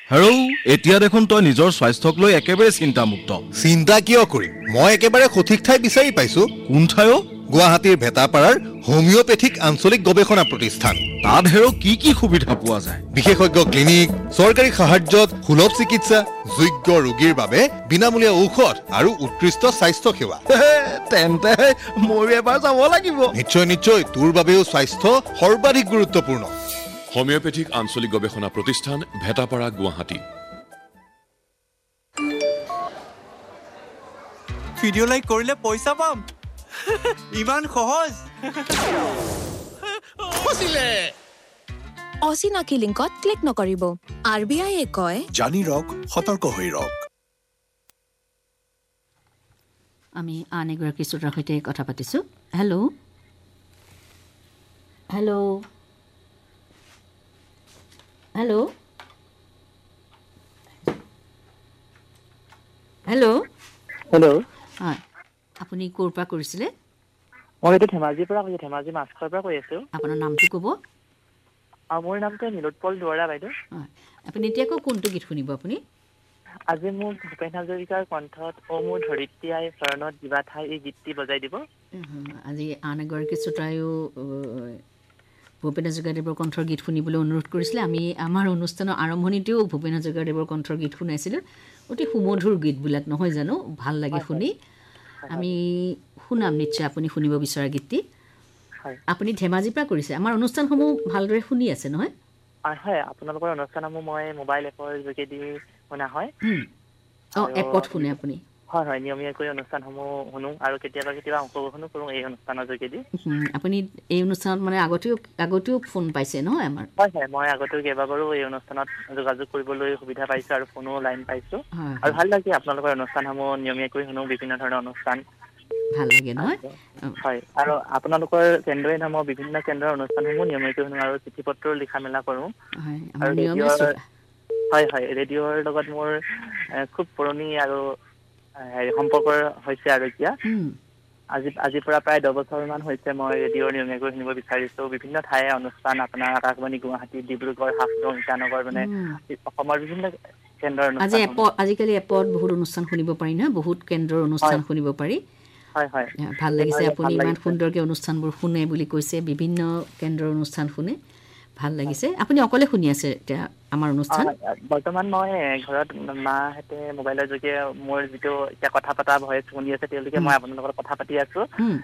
হেৰৌ এতিয়া দেখোন তই নিজৰ স্বাস্থ্যক লৈ একেবাৰে চিন্তামুক্ত। চিন্তা কিয় কৰিম? মই একেবাৰে সঠিক ঠাই বিচাৰি পাইছো। কোন ঠাই? গুৱাহাটীৰ ভেটাপাৰাৰ হোমিওপেথিক আঞ্চলিক গৱেষণা প্ৰতিষ্ঠান। তাত হেৰৌ কি কি সুবিধা পোৱা যায়? বিশেষজ্ঞ ক্লিনিক, চৰকাৰী সাহায্যত সুলভ চিকিৎসা, যোগ্য ৰোগীৰ বাবে বিনামূলীয়া ঔষধ আৰু উৎকৃষ্ট স্বাস্থ্য সেৱা। তেন্তে ময়ো এবাৰ যাব লাগিব। নিশ্চয় নিশ্চয়, তোৰ বাবেও স্বাস্থ্য সৰ্বাধিক গুৰুত্বপূৰ্ণ। হোমিওপেথিক আঞ্চলিক গৱেষণা প্ৰতিষ্ঠান, ভেটাপাৰা, গুৱাহাটী। ভিডিঅ' লাইক কৰিলে পইচা পাম? ইমান সহজ। অচিনাকি লিংকত ক্লিক নকৰিব। RBI কয়, জানি ৰওক, সতৰ্ক হৈ ৰওক। আমি আন এগৰাকী শ্ৰোতাৰ সৈতে কথা পাতিছোঁ। Hello' hello' hello' hello' hello' হয়, আপুনি ক'ৰ পৰা কৰিছিলে? মই এইটো ধেমাজিৰ পৰা কৈছোঁ, ধেমাজি মাছখোৱাৰ পৰা কৈ আছোঁ। আপোনাৰ নামটো ক'ব? মোৰ নামটো নীলোৎপল দুৱৰা বাইদেউ। হয়, আপুনি এতিয়া আকৌ কোনটো গীত শুনিব আপুনি? আজি মোক ভূপেন হাজৰিকাৰ কণ্ঠত অ মোৰ ধৰিত্ৰী আই চৰণত দিবা ঠাই এই গীতটি বজাই দিব। আজি আন এগৰাকী শ্ৰোতায়ো ভূপেন হাজৰিকাদেৱৰ কণ্ঠৰ গীত শুনিবলৈ অনুৰোধ কৰিছিলে। আমি আমাৰ অনুষ্ঠানৰ আৰম্ভণিতেও ভূপেন হাজৰিকাদেৱৰ কণ্ঠৰ গীত শুনাইছিলোঁ। অতি সুমধুৰ গীতবিলাক নহয় জানো? ভাল লাগে শুনি। আমি শুনাম নিশ্চয় আপুনি শুনিব বিচৰা গীতটি। আপুনি ধেমাজিৰ পৰা কৰিছে। আমাৰ অনুষ্ঠানসমূহ ভালদৰে শুনি আছে নহয়? হয়, আপোনালোকৰ অনুষ্ঠানসমূহ মই মোবাইল এপৰ যোগেদি শুনা হয়। এপত শুনে আপুনি? হয় হয়, নিয়মীয়াকৈ অনুষ্ঠানসমূহ শুনো আৰু কেতিয়াবা কেতিয়াবা অংশগ্ৰহণো কৰোঁ এই অনুষ্ঠানৰ যোগেদি। আপুনি এই অনুষ্ঠানত মানে আগতেও ফোন পাইছে নহয় আমাৰ? হয় হয়, মই আগতেও কেইবাবাৰো এই অনুষ্ঠানত যোগাযোগ কৰিবলৈ সুবিধা পাইছোঁ আৰু ফোনো লাইন পাইছোঁ। আৰু ভাল লাগে আপোনালোকৰ অনুষ্ঠানসমূহ নিয়মীয়াকৈ শুনো, বিভিন্ন ধৰণৰ অনুষ্ঠান ভাল লাগে নহয়? হয়, আৰু আপোনালোকৰ কেন্দ্ৰই নামৰ বিভিন্ন কেন্দ্ৰৰ অনুষ্ঠানসমূহ নিয়মীয়াকৈ শুনো আৰু চিঠি পত্ৰও লিখা মেলা কৰোঁ। আৰু হয় হয়, ৰেডিঅ'ৰ লগত মোৰ খুব পুৰণি আৰু সম্পৰ্ক হৈছে আৰু এতিয়া আজিৰ পৰা প্ৰায় 10 বছৰমান হৈছে মই ৰেডিঅ'ৰ নিয়মীয়াকৈ শুনিব বিচাৰিছোঁ। বিভিন্ন ঠাইৰ অনুষ্ঠান, আপোনাৰ আকাশবাণী গুৱাহাটী, ডিব্ৰুগড়, হাফলং, ইটানগৰ, মানে অসমৰ বিভিন্ন কেন্দ্ৰৰ অনুষ্ঠান। আজিকালি এপত বহুত অনুষ্ঠান শুনিব পাৰি নহয়, বহুত কেন্দ্ৰৰ অনুষ্ঠান শুনিব পাৰি। হয় হয়, ভাল লাগিছে আপুনি ইমান সুন্দৰকৈ অনুষ্ঠানবোৰ শুনে বুলি কৈছে, বিভিন্ন কেন্দ্ৰৰ অনুষ্ঠান শুনে, ভাল লাগিছে। আপুনি অকলে শুনি আছে এতিয়া আমাৰ অনুষ্ঠান? বৰ্তমান মই ঘৰত মাহঁতে মোবাইলৰ যোগে মোৰ যিটো এতিয়া কথা পতা ভইচ শুনি আছে তেওঁলোকে, মই আপোনাৰ লগত কথা পাতি আছোঁ